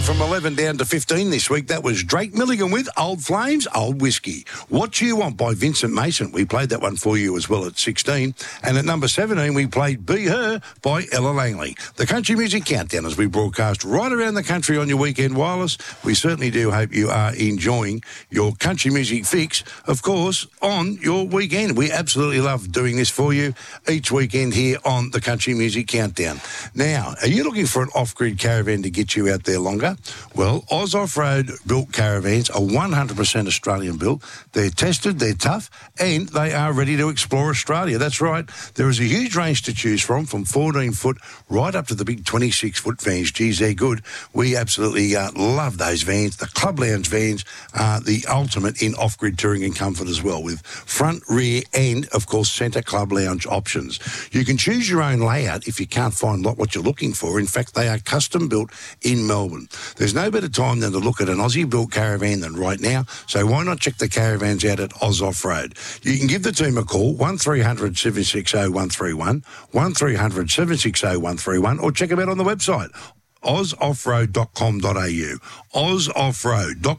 from 11 down to 15 this week. That was Drake Milligan with Old Flames, Old Whiskey. What Do You Want by Vincent Mason. We played that one for you as well at 16. And at number 17, we played Be Her by Ella Langley. The Country Music Countdown as we broadcast right around the country on your weekend wireless. We certainly do hope you are enjoying your country music fix, of course, on your weekend. We absolutely love doing this for you each weekend here on the Country Music Countdown. Now, are you looking for an off-grid caravan to get you out there longer? Well, Oz Off-Road built caravans are 100% Australian built. They're tested, they're tough, and they are ready to explore Australia. That's right. There is a huge range to choose from 14 foot right up to the big 26-foot vans. Geez, they're good. We absolutely love those vans. The Club Lounge vans are the ultimate in off-grid touring and comfort as well, with front, rear, and, of course, centre Club Lounge options. You can choose your own layout if you can't find what you're looking for. In fact, they are custom built in Melbourne. There's no better time than to look at an Aussie-built caravan than right now, so why not check the caravans out at Oz Off-Road? You can give the team a call, 1300 760 131, 1300 760 131, or check them out on the website, ozoffroad.com.au, ozoffroad.com.au.